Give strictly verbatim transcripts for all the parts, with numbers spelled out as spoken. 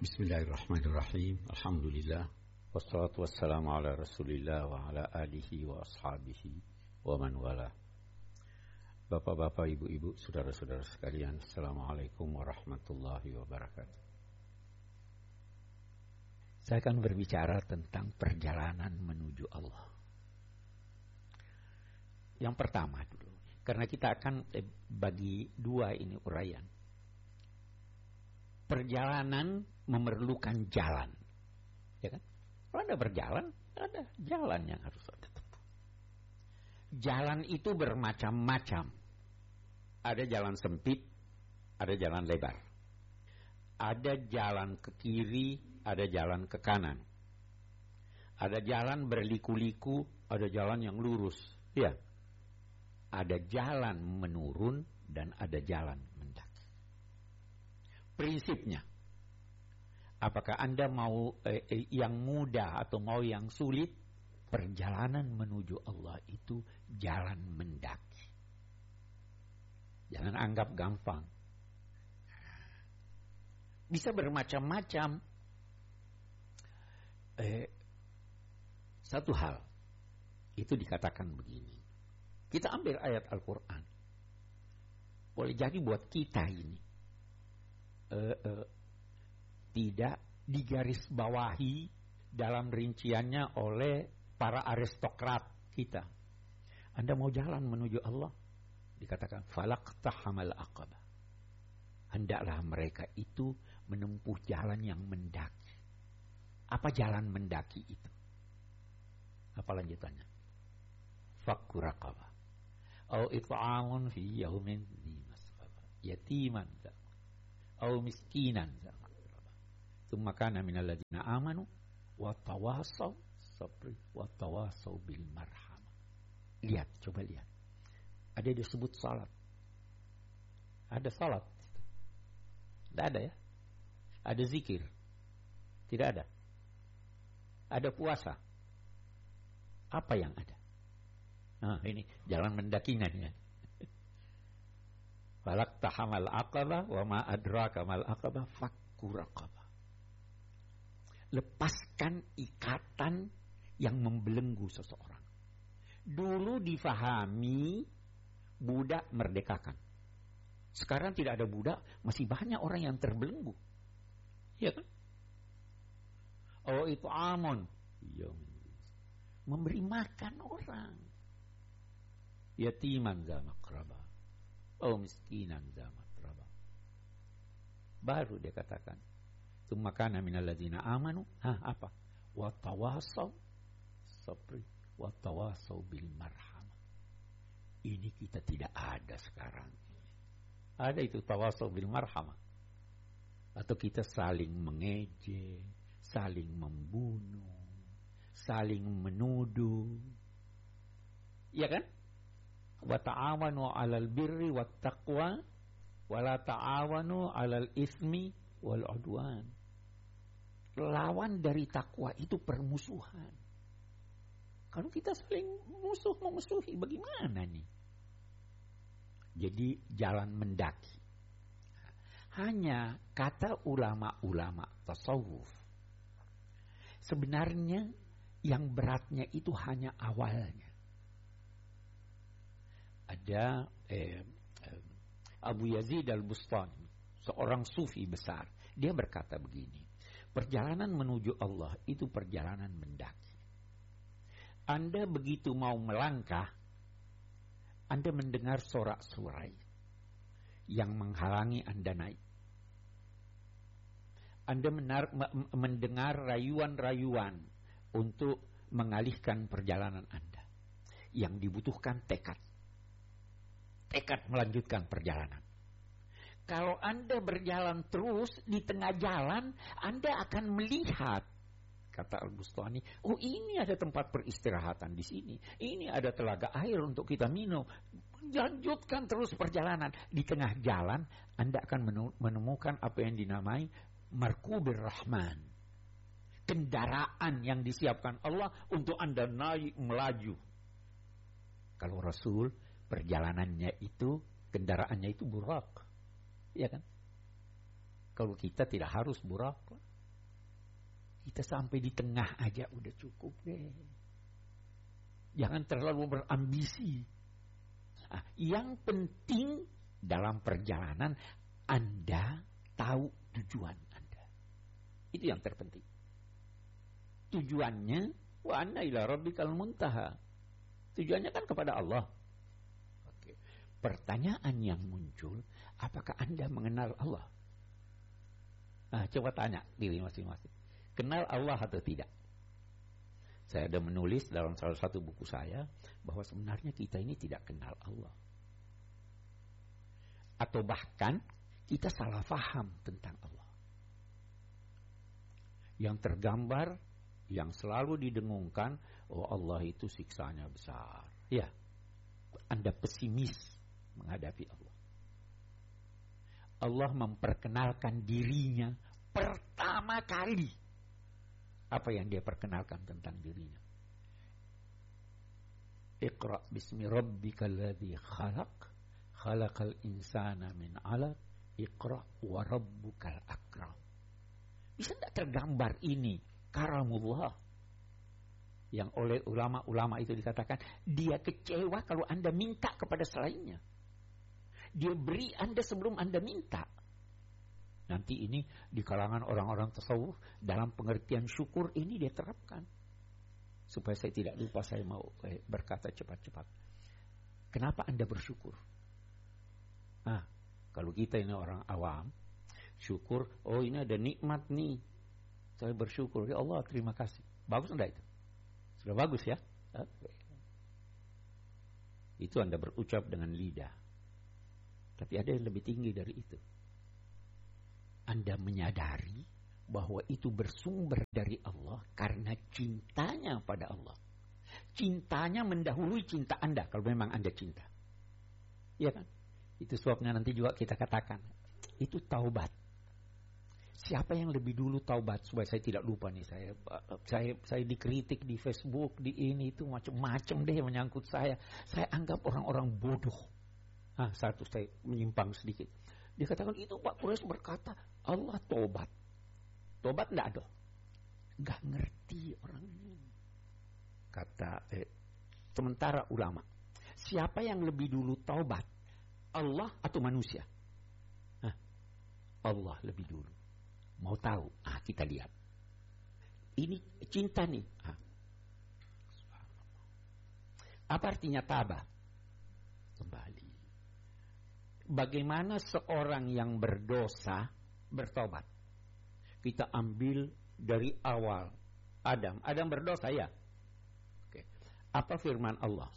Bismillahirrahmanirrahim. Alhamdulillah. Wassalatu wassalamu ala rasulillah wa ala alihi wa ashabihi wa man wala. Bapak-bapak, ibu-ibu, saudara-saudara sekalian, Assalamualaikum warahmatullahi wabarakatuh. Saya akan berbicara tentang perjalanan menuju Allah. Yang pertama dulu, karena kita akan eh, bagi dua ini uraian. Perjalanan memerlukan jalan, ya kan? Kalau Anda berjalan, ada jalan yang harus Anda tempuh. Jalan itu bermacam-macam. Ada jalan sempit, ada jalan lebar. Ada jalan ke kiri, ada jalan ke kanan. Ada jalan berliku-liku, ada jalan yang lurus. Ya. Ada jalan menurun dan ada jalan mendaki. Prinsipnya, apakah Anda mau eh, eh, yang mudah atau mau yang sulit? Perjalanan menuju Allah itu jalan mendaki. Jangan anggap gampang. Bisa bermacam-macam. Eh, satu hal, itu dikatakan begini. Kita ambil ayat Al-Quran. Boleh jadi buat kita ini Uh, uh, tidak digarisbawahi dalam rinciannya oleh para aristokrat kita. Anda mau jalan menuju Allah, dikatakan falaqtahamal aqabah. Hendaklah mereka itu menempuh jalan yang mendaki. Apa jalan mendaki itu? Apa lanjutannya? Fakku raqabah au it'amun fi yaumin dhi masghaba yatiman au miskinan tsumma kana minal ladzina amanu wa tawasaw sabri wa tawasaw bil marhamah. Lihat, coba lihat. Ada disebut salat. Ada salat. Tidak ada ya? Ada zikir. Tidak ada. Ada puasa. Apa yang ada? Nah, ini jalan mendakinya ya. Falaqtahamal aqabah wa ma adraka mal aqabah fakku raqabah. Lepaskan ikatan yang membelenggu seseorang. Dulu difahami budak merdekakan. Sekarang tidak ada budak, masih banyak orang yang terbelenggu. Iya kan? Oh itu amon. Memberi makan orang. Yatiman za maqrabah. Oh miskinan zaman raba. Baru dia katakan tsumma kana minal ladzina amanu. Hah, apa? Wa tawasaw sabri wa tawasaw bil marhamah. Ini kita tidak ada sekarang. Ada itu tawasaw bil marhamah. Atau kita saling mengejek, saling membunuh, saling menuduh. Iya kan? Wa ta'awanu 'alal birri wat taqwa wa la ta'awanu 'alal ismi wal 'udwan. Lawan dari takwa itu permusuhan. Kalau kita saling musuh memusuhi, bagaimana nih? Jadi jalan mendaki. Hanya kata ulama-ulama tasawuf, sebenarnya yang beratnya itu hanya awalnya. Ada eh, eh, Abu Yazid Al-Bustami, seorang sufi besar. Dia berkata begini, perjalanan menuju Allah itu perjalanan mendaki. Anda begitu mau melangkah, Anda mendengar sorak-sorai yang menghalangi Anda naik. Anda menar, mendengar rayuan-rayuan untuk mengalihkan perjalanan Anda. Yang dibutuhkan tekad. Tekad melanjutkan perjalanan. Kalau Anda berjalan terus di tengah jalan, Anda akan melihat, kata Al-Bustani, oh ini ada tempat peristirahatan di sini, ini ada telaga air untuk kita minum. Lanjutkan terus perjalanan. Di tengah jalan, Anda akan menemukan apa yang dinamai Markubir Rahman, kendaraan yang disiapkan Allah untuk Anda naik melaju. Kalau Rasul perjalanannya itu, kendaraannya itu burak, ya kan? Kalau kita tidak harus burak, Kita sampai di tengah aja udah cukup deh. Jangan terlalu berambisi. Nah, yang penting dalam perjalanan Anda tahu tujuan Anda. Itu yang terpenting. Tujuannya wa anna ila rabbikal muntaha. Tujuannya kan kepada Allah. Oke. Pertanyaan yang muncul, apakah Anda mengenal Allah? Nah, coba tanya diri masing-masing. Kenal Allah atau tidak? Saya ada menulis dalam salah satu buku saya bahwa sebenarnya kita ini tidak kenal Allah. Atau bahkan kita salah faham tentang Allah. Yang tergambar, yang selalu didengungkan, oh Allah itu siksanya besar. Ya, Anda pesimis menghadapi Allah. Allah memperkenalkan dirinya pertama kali. Apa yang dia perkenalkan tentang dirinya? Iqra bismi rabbikal ladzi khalaq, khalaqal insana min 'alaq, iqra wa rabbukal akram. Bisa tidak tergambar ini karamullah yang oleh ulama-ulama itu dikatakan dia kecewa kalau Anda minta kepada selainnya. Dia beri Anda sebelum Anda minta. Nanti ini di kalangan orang-orang tasawuf dalam pengertian syukur ini dia terapkan. Supaya saya tidak lupa, saya mau berkata cepat-cepat. Kenapa Anda bersyukur? Nah, kalau kita ini orang awam, syukur, oh ini ada nikmat nih. Saya bersyukur, ya Allah terima kasih. Bagus enggak itu? Sudah bagus ya? Itu Anda berucap dengan lidah. Tapi ada yang lebih tinggi dari itu. Anda menyadari bahwa itu bersumber dari Allah karena cintanya pada Allah. Cintanya mendahului cinta Anda kalau memang Anda cinta. Iya kan? Itu sebabnya nanti juga kita katakan, itu taubat. Siapa yang lebih dulu taubat? Supaya saya tidak lupa nih, saya saya saya dikritik di Facebook, di ini itu macam-macam deh menyangkut saya. Saya anggap orang-orang bodoh. Ah, satu saya menyimpang sedikit. Dia katakan itu Pak Quraisy berkata Allah tobat. Tobat enggak ada. Enggak ngerti orang ini. Kata eh, sementara ulama, siapa yang lebih dulu taubat? Allah atau manusia? Hah? Allah lebih dulu. Mau tahu? Ah, kita lihat. Ini cinta nih. Ah. Apa artinya tabah? Kembali. Bagaimana seorang yang berdosa bertobat? Kita ambil dari awal Adam. Adam berdosa ya. Oke. Apa firman Allah?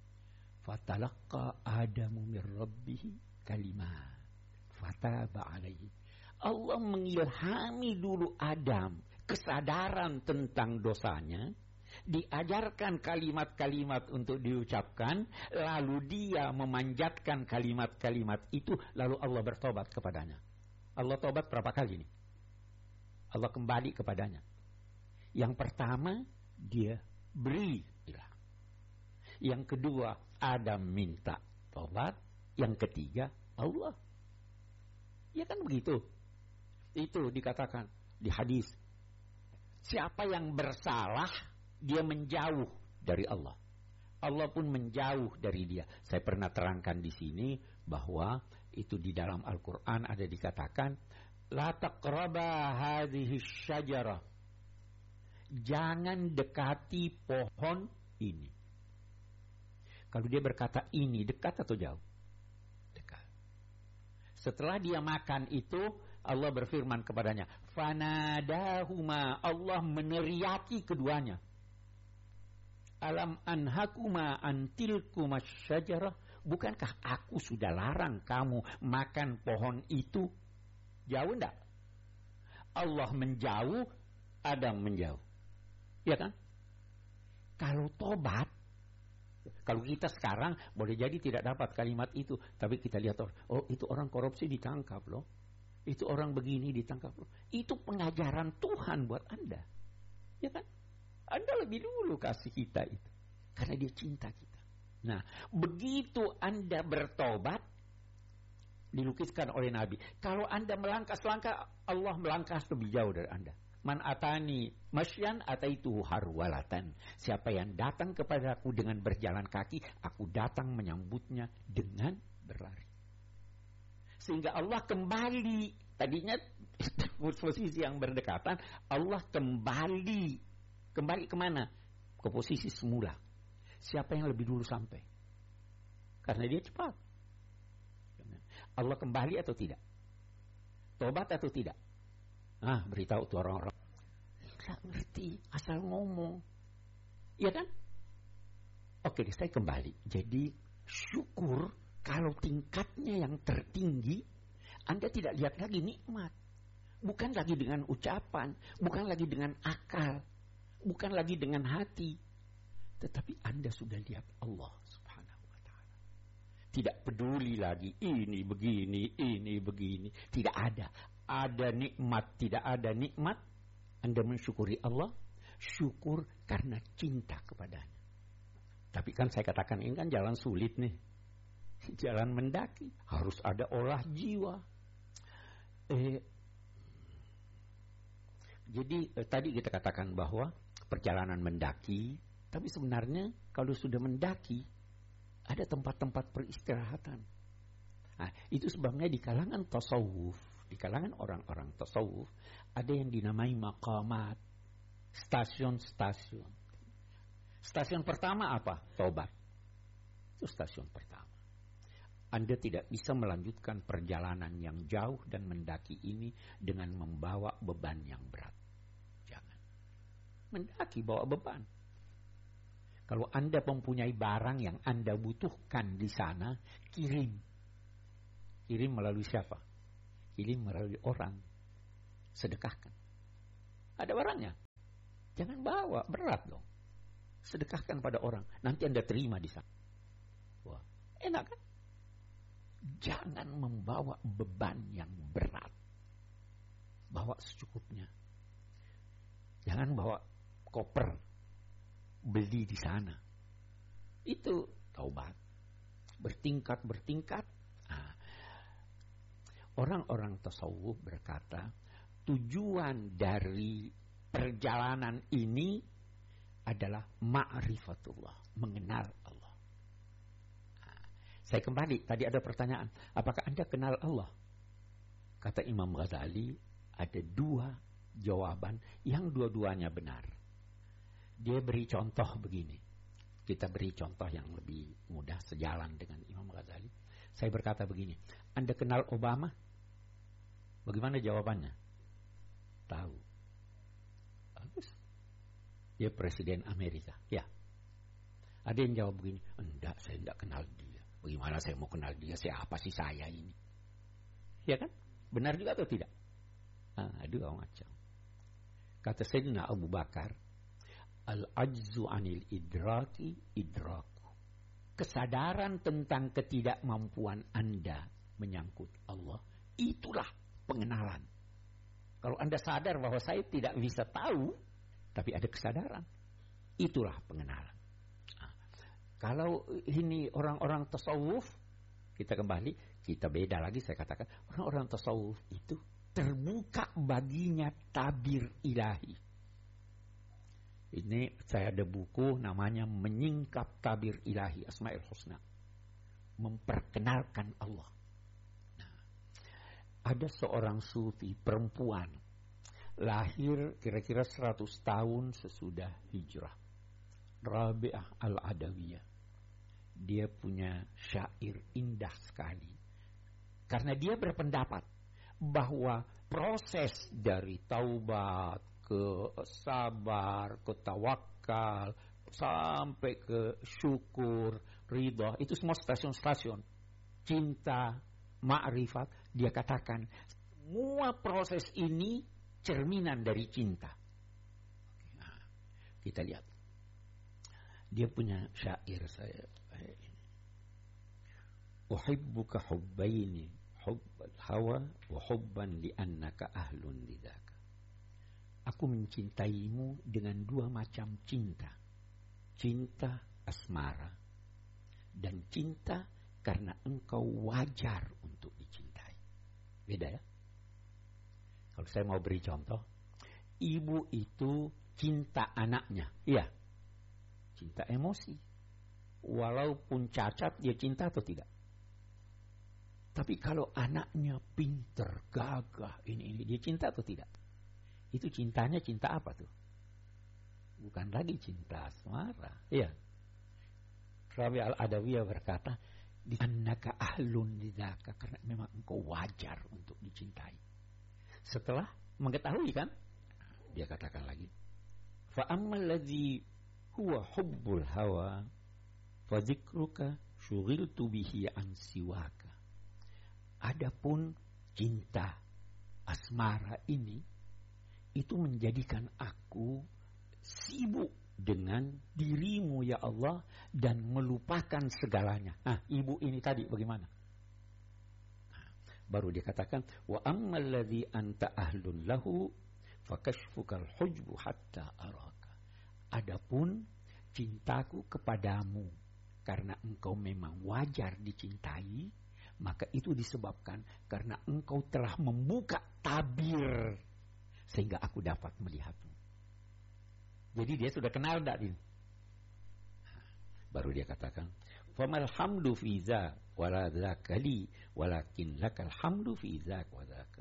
Fatalaqqa Adamu min rabbih kalimat fataba alaihi. Allah mengilhami dulu Adam kesadaran tentang dosanya. Diajarkan kalimat-kalimat untuk diucapkan, lalu dia memanjatkan kalimat-kalimat itu, lalu Allah bertobat kepadanya. Allah tobat berapa kali nih? Allah kembali kepadanya. Yang pertama dia beri hilang. Yang kedua Adam minta tobat. Yang ketiga Allah. Ya kan begitu. Itu dikatakan di hadis. Siapa yang bersalah dia menjauh dari Allah. Allah pun menjauh dari dia. Saya pernah terangkan di sini bahwa itu di dalam Al-Quran ada dikatakan la taqraba hadhihi syajarah. Jangan dekati pohon ini. Kalau dia berkata ini dekat atau jauh? Dekat. Setelah dia makan itu Allah berfirman kepadanya, fanadahuma, Allah meneriaki keduanya. Alam anhakuma antilkuma syajarah, bukankah aku sudah larang kamu makan pohon itu? Jauh enggak? Allah menjauh, Adam menjauh. Ya kan? Kalau tobat, kalau kita sekarang boleh jadi tidak dapat kalimat itu, tapi kita lihat, oh itu orang korupsi ditangkap loh. Itu orang begini ditangkap loh. Itu pengajaran Tuhan buat Anda. Ya kan? Anda lebih dulu kasih kita itu. Karena dia cinta kita. Nah, begitu Anda bertobat, dilukiskan oleh Nabi. Kalau Anda melangkah selangkah, Allah melangkah lebih jauh dari Anda. Man atani masyan ataituhu harwalatan. Siapa yang datang kepadaku dengan berjalan kaki, aku datang menyambutnya dengan berlari. Sehingga Allah kembali, tadinya posisi yang berdekatan, Allah kembali. Kembali kemana? Ke posisi semula. Siapa yang lebih dulu sampai? Karena dia cepat. Allah kembali atau tidak? Tobat atau tidak? Ah, beritahu tuh orang-orang. Tidak ngerti, asal ngomong. Iya kan? Oke, saya kembali. Jadi syukur kalau tingkatnya yang tertinggi, Anda tidak lihat lagi nikmat. Bukan lagi dengan ucapan, bukan lagi dengan akal, bukan lagi dengan hati. Tetapi Anda sudah lihat Allah subhanahu wa ta'ala. Tidak peduli lagi ini begini, ini begini. Tidak ada. Ada nikmat, tidak ada nikmat. Anda mensyukuri Allah, syukur karena cinta kepadanya. Tapi kan saya katakan ini kan jalan sulit nih. Jalan mendaki. Harus ada olah jiwa. Eh, jadi eh, tadi kita katakan bahwa perjalanan mendaki. Tapi sebenarnya kalau sudah mendaki, ada tempat-tempat peristirahatan. Nah, itu sebabnya di kalangan tasawuf, di kalangan orang-orang tasawuf, ada yang dinamai maqamat, stasiun-stasiun. Stasiun pertama apa? Tobat. Itu stasiun pertama. Anda tidak bisa melanjutkan perjalanan yang jauh dan mendaki ini dengan membawa beban yang berat. Jangan. Mendaki bawa beban. Kalau Anda mempunyai barang yang Anda butuhkan di sana, kirim. Kirim melalui siapa? Kirim melalui orang. Sedekahkan. Ada barangnya. Jangan bawa, berat dong. Sedekahkan pada orang. Nanti Anda terima di sana. Wah, enak kan? Jangan membawa beban yang berat. Bawa secukupnya. Jangan bawa koper. Beli di sana. Itu taubat. Bertingkat-bertingkat. Nah, orang-orang tasawuf berkata, tujuan dari perjalanan ini adalah ma'rifatullah, mengenal Allah. Nah, saya kembali, tadi ada pertanyaan, apakah Anda kenal Allah? Kata Imam Ghazali, ada dua jawaban yang dua-duanya benar. Dia beri contoh begini. Kita beri contoh yang lebih mudah sejalan dengan Imam Ghazali. Saya berkata begini, Anda kenal Obama? Bagaimana jawabannya? Tahu. Bagus. Dia presiden Amerika. Ya. Ada yang jawab begini, enggak, saya enggak kenal dia. Bagaimana saya mau kenal dia? Siapa sih saya ini? Ya kan? Benar juga atau tidak? Nah, dua macam. Kata Sayyidina Abu Bakar, al-ajzu anil idraki idraku. Kesadaran tentang ketidakmampuan Anda menyangkut Allah, itulah pengenalan. Kalau Anda sadar bahwa saya tidak bisa tahu, tapi ada kesadaran, itulah pengenalan. Nah, kalau ini orang-orang tasawuf, kita kembali, kita beda lagi saya katakan, orang-orang tasawuf itu terbuka baginya tabir ilahi. Ini saya ada buku namanya Menyingkap Tabir Ilahi Asmaul Husna. Memperkenalkan Allah. Nah, ada seorang sufi perempuan lahir kira-kira seratus tahun sesudah hijrah. Rabi'ah Al-Adawiyah. Dia punya syair indah sekali. Karena dia berpendapat bahwa proses dari taubat ke sabar, ke tawakal, sampai ke syukur, ridha, itu semua stasiun-stasiun. Cinta, ma'rifat, dia katakan semua proses ini cerminan dari cinta. Nah, kita lihat. Dia punya syair saya. Uhibbuka hubbaini, hubbal hawa wa hubban li'annaka ahlun lidaka. Aku mencintaimu dengan dua macam cinta. Cinta asmara dan cinta karena engkau wajar untuk dicintai. Beda ya? Kalau saya mau beri contoh, ibu itu cinta anaknya. Iya, cinta emosi. Walaupun cacat, dia cinta atau tidak? Tapi kalau anaknya pinter, gagah, ini, ini, dia cinta atau tidak? Itu cintanya cinta apa tuh? Bukan lagi cinta asmara. Iya. Rabi al-Adawiyah berkata, annaka ahlun lidzaka, karena memang engkau wajar untuk dicintai. Setelah mengetahui kan, dia katakan lagi, fa ammal ladzi huwa hubbul hawa fa dzikruka syughiltu bihi an siwaka. Adapun cinta asmara ini itu menjadikan aku sibuk dengan dirimu ya Allah dan melupakan segalanya. Nah, ibu ini tadi bagaimana? Nah, baru dia katakan wa ammal ladzi anta ahlun lahu fakashfukal hujbu hatta araka. Adapun cintaku kepadamu karena engkau memang wajar dicintai, maka itu disebabkan karena engkau telah membuka tabir sehingga aku dapat melihatmu. Jadi dia sudah kenal enggak ini? Baru dia katakan, "Famal hamdu fi za wala dzakali walakin lakal hamdu fi za wa dzaka."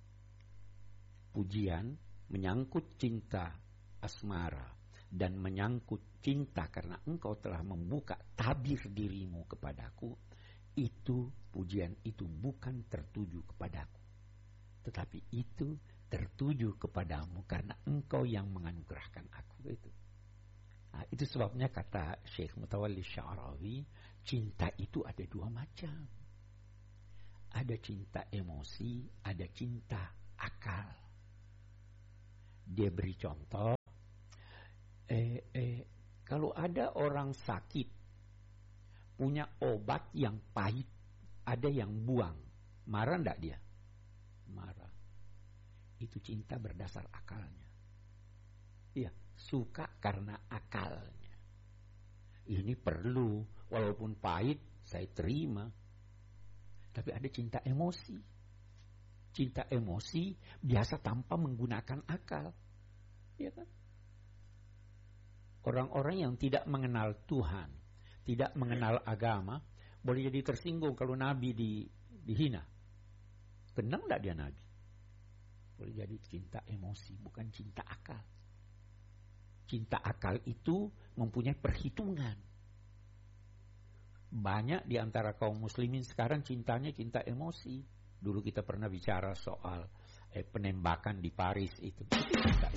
Pujian menyangkut cinta asmara dan menyangkut cinta karena engkau telah membuka tabir dirimu kepadaku. Itu pujian itu bukan tertuju kepadaku, tetapi itu tertuju kepadamu karena engkau yang menganugerahkan aku. Itu nah, itu sebabnya kata Syekh Mutawalli Sya'rawi, cinta itu ada dua macam. Ada cinta emosi, ada cinta akal. Dia beri contoh, eh, eh, kalau ada orang sakit punya obat yang pahit, ada yang buang, marah enggak dia? Marah. Itu cinta berdasar akalnya. Iya, suka karena akalnya. Ini perlu, walaupun pahit, saya terima. Tapi ada cinta emosi. Cinta emosi biasa tanpa menggunakan akal. Iya kan? Orang-orang yang tidak mengenal Tuhan, tidak mengenal agama, boleh jadi tersinggung kalau Nabi di, dihina. Tenang enggak dia Nabi? Boleh jadi cinta emosi, bukan cinta akal. Cinta akal itu mempunyai perhitungan. Banyak di antara kaum muslimin sekarang cintanya cinta emosi. Dulu kita pernah bicara soal eh, penembakan di Paris itu. Cinta